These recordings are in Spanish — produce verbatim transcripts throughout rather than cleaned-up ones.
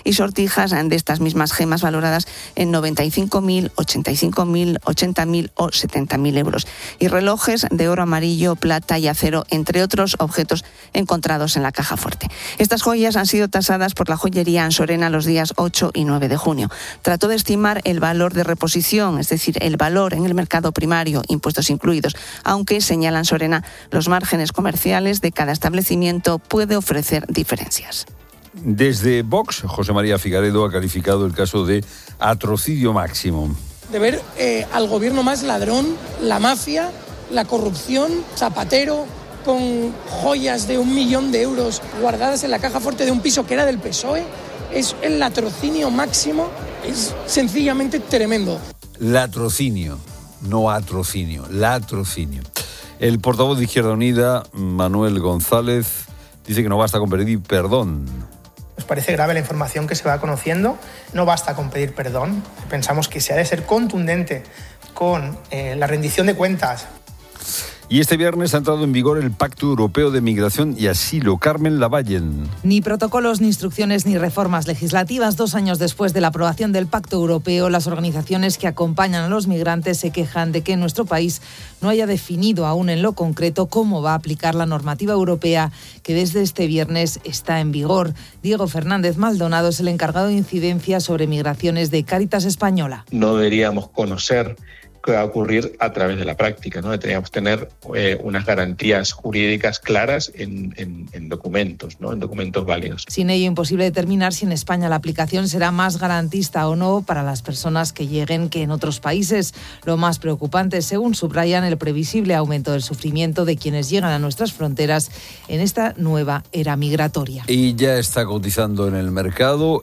y sortijas de estas mismas gemas valoradas en noventa y cinco mil, ochenta y cinco mil, ochenta mil o setenta mil euros. Y relojes de oro amarillo, plata y acero, entre otros objetos encontrados en la caja fuerte. Estas joyas han sido tasadas por la joyería Ansorena los días ocho y nueve de junio. Trató de estimar el valor de reposición, es decir, el valor en el mercado primario, impuestos incluidos, aunque, señala Ansorena, los márgenes comerciales de cada establecimiento puede ofrecer diferencias. Desde Vox, José María Figaredo ha calificado el caso de atrocidio máximo. De ver eh, al gobierno más ladrón, la mafia, la corrupción, Zapatero, con joyas de un millón de euros guardadas en la caja fuerte de un piso que era del P S O E, es el latrocinio máximo, es sencillamente tremendo. Latrocinio, no atrocinio, latrocinio. El portavoz de Izquierda Unida, Manuel González, dice que no basta con pedir perdón. Nos parece grave la información que se va conociendo. No basta con pedir perdón. Pensamos que se ha de ser contundente con eh, la rendición de cuentas. Y este viernes ha entrado en vigor el Pacto Europeo de Migración y Asilo. Carmen Lavallen. Ni protocolos, ni instrucciones, ni reformas legislativas. Dos años después de la aprobación del Pacto Europeo, las organizaciones que acompañan a los migrantes se quejan de que nuestro país no haya definido aún en lo concreto cómo va a aplicar la normativa europea que desde este viernes está en vigor. Diego Fernández Maldonado es el encargado de incidencia sobre migraciones de Cáritas Española. No deberíamos conocer que va a ocurrir a través de la práctica, ¿no? Deberíamos tener eh, unas garantías jurídicas claras en, en, en documentos, ¿no? En documentos válidos. Sin ello, imposible determinar si en España la aplicación será más garantista o no para las personas que lleguen que en otros países. Lo más preocupante, según subrayan, el previsible aumento del sufrimiento de quienes llegan a nuestras fronteras en esta nueva era migratoria. Y ya está cotizando en el mercado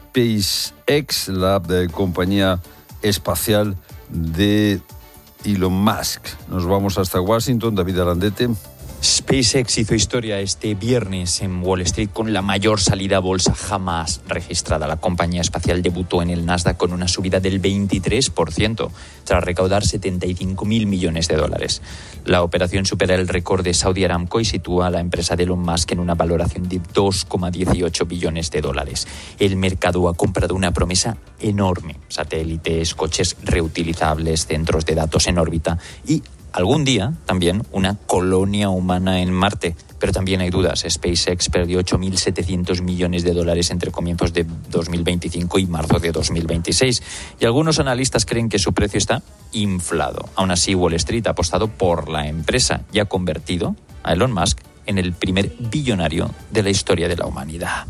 SpaceX, la de compañía espacial de Elon Musk. Nos vamos hasta Washington. David Arandete. SpaceX hizo historia este viernes en Wall Street con la mayor salida a bolsa jamás registrada. La compañía espacial debutó en el Nasdaq con una subida del veintitrés por ciento, tras recaudar setenta y cinco mil millones de dólares. La operación supera el récord de Saudi Aramco y sitúa a la empresa de Elon Musk en una valoración de dos coma dieciocho billones de dólares. El mercado ha comprado una promesa enorme: satélites, coches reutilizables, centros de datos en órbita y algún día también una colonia humana en Marte. Pero también hay dudas. SpaceX perdió ocho mil setecientos millones de dólares entre comienzos de dos mil veinticinco y marzo de dos mil veintiséis. Y algunos analistas creen que su precio está inflado. Aún así, Wall Street ha apostado por la empresa y ha convertido a Elon Musk en el primer billonario de la historia de la humanidad.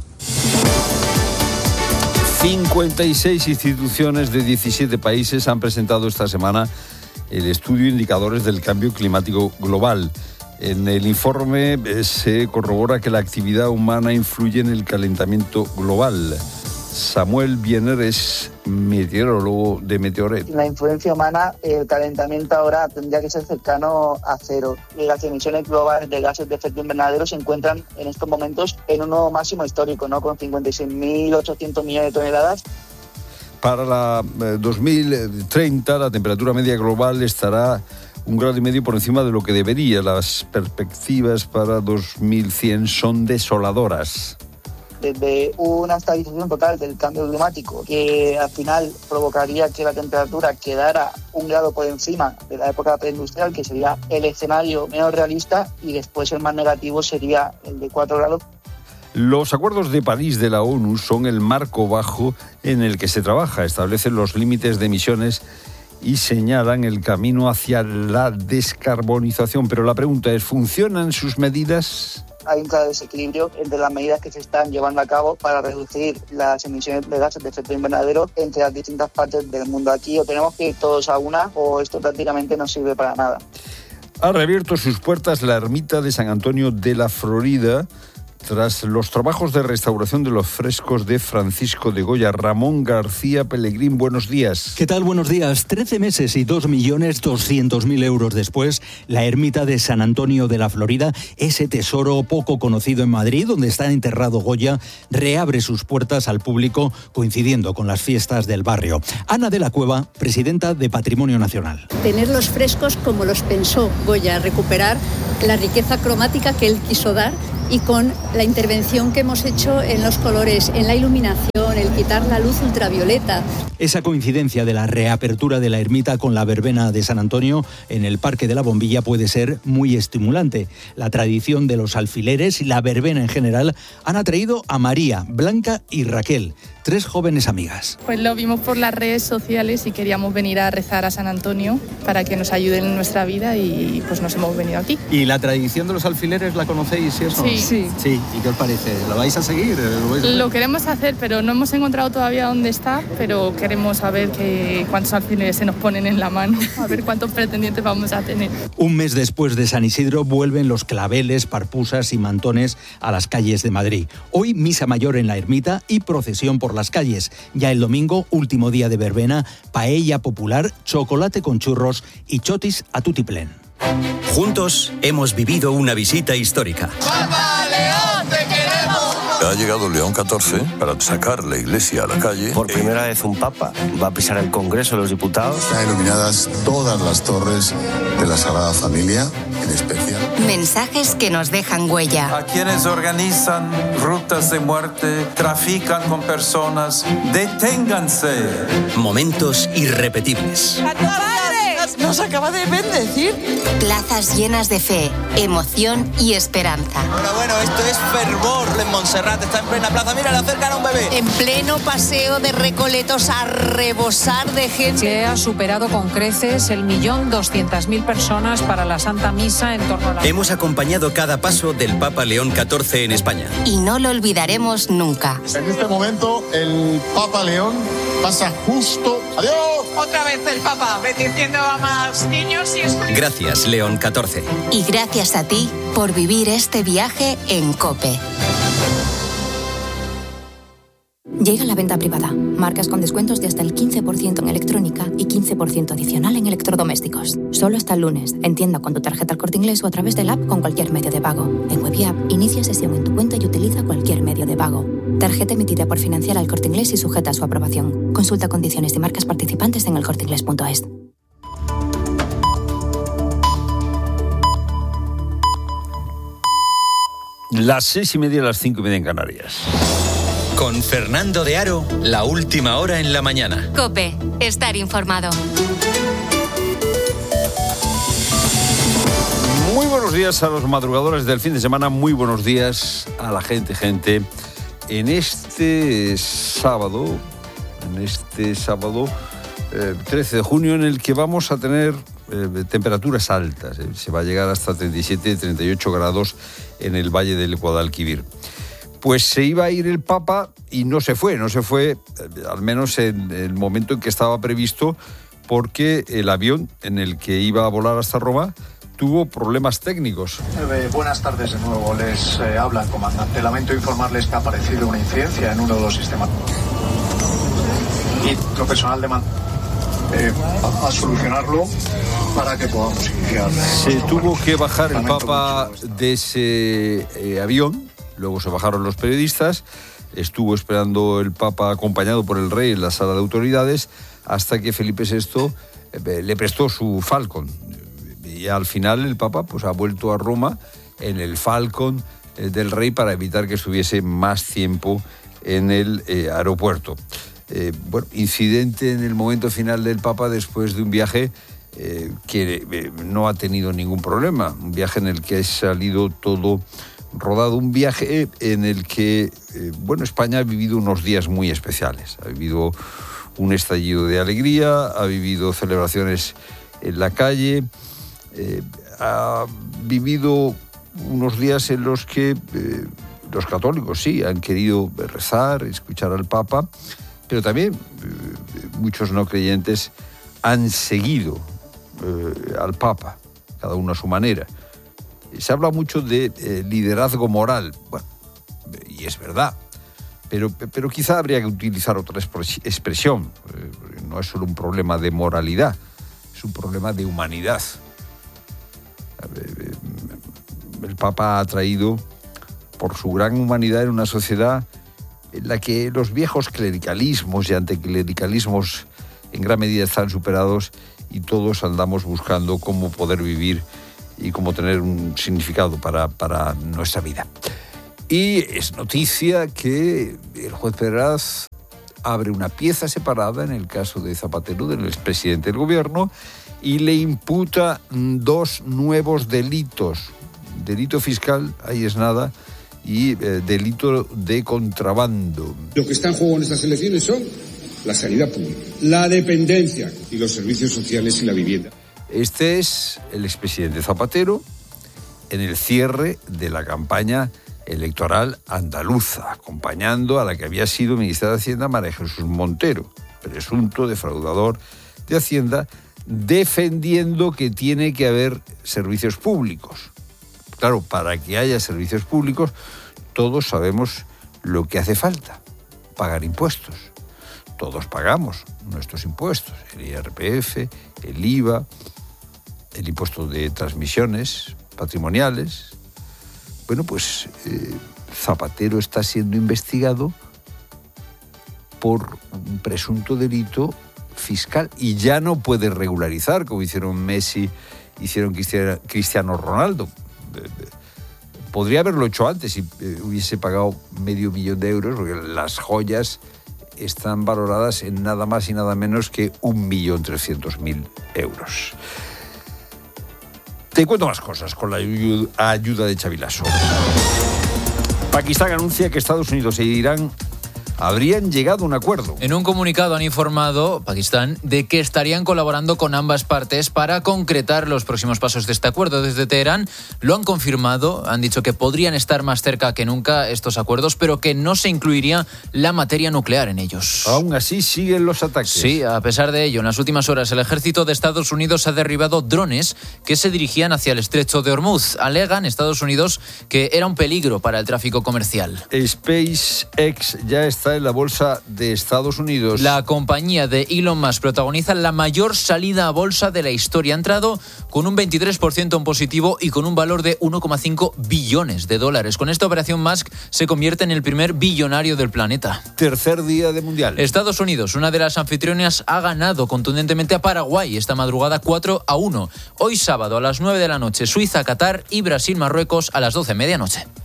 cincuenta y seis instituciones de diecisiete países han presentado esta semana el estudio Indicadores del Cambio Climático Global. En el informe se corrobora que la actividad humana influye en el calentamiento global. Samuel Biener es meteorólogo de Meteoret. La influencia humana, el calentamiento ahora tendría que ser cercano a cero. Las emisiones globales de gases de efecto invernadero se encuentran en estos momentos en un nuevo máximo histórico, ¿no? Con cincuenta y seis mil ochocientos millones de toneladas. Para la eh, dos mil treinta, la temperatura media global estará un grado y medio por encima de lo que debería. Las perspectivas para dos mil cien son desoladoras. Desde una estabilización total del cambio climático, que al final provocaría que la temperatura quedara un grado por encima de la época preindustrial, que sería el escenario menos realista, y después el más negativo sería el de cuatro grados. Los acuerdos de París de la ONU son el marco bajo en el que se trabaja. Establecen los límites de emisiones y señalan el camino hacia la descarbonización. Pero la pregunta es, ¿funcionan sus medidas? Hay un claro desequilibrio entre las medidas que se están llevando a cabo para reducir las emisiones de gases de efecto invernadero entre las distintas partes del mundo. Aquí o tenemos que ir todos a una o esto prácticamente no sirve para nada. Ha reabierto sus puertas la ermita de San Antonio de la Florida tras los trabajos de restauración de los frescos de Francisco de Goya. Ramón García Pellegrín, buenos días. ¿Qué tal? Buenos días. Trece meses y dos millones doscientos mil euros después, la ermita de San Antonio de la Florida, ese tesoro poco conocido en Madrid, donde está enterrado Goya, reabre sus puertas al público coincidiendo con las fiestas del barrio. Ana de la Cueva, presidenta de Patrimonio Nacional. Tener los frescos como los pensó Goya, recuperar la riqueza cromática que él quiso dar y con la intervención que hemos hecho en los colores, en la iluminación, con el quitar la luz ultravioleta. Esa coincidencia de la reapertura de la ermita con la verbena de San Antonio en el Parque de la Bombilla puede ser muy estimulante. La tradición de los alfileres y la verbena en general han atraído a María, Blanca y Raquel, tres jóvenes amigas. Pues lo vimos por las redes sociales y queríamos venir a rezar a San Antonio para que nos ayude en nuestra vida y pues nos hemos venido aquí. ¿Y la tradición de los alfileres la conocéis? ¿Sí? Sí. sí. Sí. ¿Y qué os parece? ¿Lo vais a seguir? ¿Lo, vais a hacer? Lo queremos hacer, pero no hemos encontrado todavía dónde está, pero queremos saber que cuántos alfileres se nos ponen en la mano, a ver cuántos pretendientes vamos a tener. Un mes después de San Isidro vuelven los claveles, parpusas y mantones a las calles de Madrid. Hoy misa mayor en la ermita y procesión por las calles. Ya el domingo, último día de verbena, paella popular, chocolate con churros y chotis a tutiplén. Juntos hemos vivido una visita histórica. ¡Papa León, te queremos! Ha llegado León catorce para sacar la iglesia a la calle. Por primera vez un papa va a pisar el Congreso de los Diputados. Están iluminadas todas las torres de la Sagrada Familia, en especial. Mensajes que nos dejan huella. A quienes organizan rutas de muerte, trafican con personas, deténganse. Momentos irrepetibles. Nos acaba de bendecir. Plazas llenas de fe, emoción y esperanza. Bueno, bueno, esto es fervor en Montserrat, está en plena plaza. Mira, le acercan a un bebé. En pleno paseo de Recoletos a rebosar de gente. Se ha superado con creces el millón doscientas mil personas para la Santa Misa en torno a la... Hemos acompañado cada paso del Papa León catorce en España. Y no lo olvidaremos nunca. En este momento, el Papa León pasa justo... ¡Adiós! Otra vez el Papa, bendiciendo a más niños y... Gracias, León catorce. Y gracias a ti por vivir este viaje en COPE. Llega la venta privada. Marcas con descuentos de hasta el quince por ciento en electrónica y quince por ciento adicional en electrodomésticos. Solo hasta el lunes. En tienda con tu tarjeta El Corte Inglés o a través del app con cualquier medio de pago. En web y app, inicia sesión en tu cuenta y utiliza cualquier medio de pago. Tarjeta emitida por Financiera El Corte Inglés y sujeta a su aprobación. Consulta condiciones y marcas participantes en el corte inglés punto es. Las seis y media, las cinco y media en Canarias. Con Fernando de Aro, la última hora en la mañana. COPE, estar informado. Muy buenos días a los madrugadores del fin de semana, muy buenos días a la gente, gente. En este sábado, en este sábado eh, trece de junio, en el que vamos a tener eh, temperaturas altas. Eh, se va a llegar hasta treinta y siete, treinta y ocho grados en el Valle del Guadalquivir. Pues se iba a ir el Papa y no se fue, no se fue, eh, al menos en el momento en que estaba previsto, porque el avión en el que iba a volar hasta Roma tuvo problemas técnicos. Eh, buenas tardes de nuevo, les eh, habla el comandante. Lamento informarles que ha aparecido una incidencia en uno de los sistemas. Y nuestro personal de mando eh, a, a solucionarlo para que podamos iniciar. Se tuvo que bajar el Papa de ese eh, avión, luego se bajaron los periodistas, estuvo esperando el Papa acompañado por el rey en la sala de autoridades hasta que Felipe sexto eh, le prestó su Falcon. Y al final el Papa pues, ha vuelto a Roma en el Falcon eh, del rey para evitar que estuviese más tiempo en el eh, aeropuerto. Eh, bueno, incidente en el momento final del Papa después de un viaje eh, que eh, no ha tenido ningún problema. Un viaje en el que ha salido todo rodado. Un viaje en el que, eh, bueno, España ha vivido unos días muy especiales. Ha vivido un estallido de alegría, ha vivido celebraciones en la calle. Eh, ha vivido unos días en los que eh, los católicos sí han querido rezar, escuchar al Papa, pero también eh, muchos no creyentes han seguido eh, al Papa, cada uno a su manera. Se habla mucho de eh, liderazgo moral, bueno, y es verdad, pero, pero quizá habría que utilizar otra expresión. Eh, no es solo un problema de moralidad, es un problema de humanidad. El Papa ha traído, por su gran humanidad, en una sociedad en la que los viejos clericalismos y anticlericalismos en gran medida están superados y todos andamos buscando cómo poder vivir y cómo tener un significado para, para nuestra vida. Y es noticia que el juez Pedraz abre una pieza separada en el caso de Zapatero, del expresidente del gobierno, y le imputa dos nuevos delitos. Delito fiscal, ahí es nada, y eh, delito de contrabando. Lo que está en juego en estas elecciones son la sanidad pública, la dependencia y los servicios sociales y la vivienda. Este es el expresidente Zapatero en el cierre de la campaña electoral andaluza, acompañando a la que había sido ministra de Hacienda, María Jesús Montero, presunto defraudador de Hacienda, defendiendo que tiene que haber servicios públicos. Claro, para que haya servicios públicos, todos sabemos lo que hace falta: pagar impuestos. Todos pagamos nuestros impuestos, el I R P F, el I V A, el impuesto de transmisiones patrimoniales. Bueno, pues eh, Zapatero está siendo investigado por un presunto delito fiscal y ya no puede regularizar, como hicieron Messi, hicieron Cristiano Ronaldo. Podría haberlo hecho antes si hubiese pagado medio millón de euros, porque las joyas están valoradas en nada más y nada menos que un millón trescientos mil euros. Te cuento más cosas con la ayuda de Xavi Lasso. Pakistán anuncia que Estados Unidos e Irán habrían llegado a un acuerdo. En un comunicado han informado, Pakistán, de que estarían colaborando con ambas partes para concretar los próximos pasos de este acuerdo. Desde Teherán lo han confirmado, han dicho que podrían estar más cerca que nunca estos acuerdos, pero que no se incluiría la materia nuclear en ellos. Aún así siguen los ataques. Sí, a pesar de ello, en las últimas horas el ejército de Estados Unidos ha derribado drones que se dirigían hacia el estrecho de Hormuz. Alegan Estados Unidos que era un peligro para el tráfico comercial. SpaceX ya está en la bolsa de Estados Unidos. La compañía de Elon Musk protagoniza la mayor salida a bolsa de la historia. Ha entrado con un veintitrés por ciento en positivo y con un valor de uno coma cinco billones de dólares. Con esta operación, Musk se convierte en el primer billonario del planeta. Tercer día de Mundial. Estados Unidos, una de las anfitrionas, ha ganado contundentemente a Paraguay esta madrugada cuatro a uno. Hoy sábado a las nueve de la noche, Suiza, Qatar y Brasil, Marruecos a las doce de medianoche.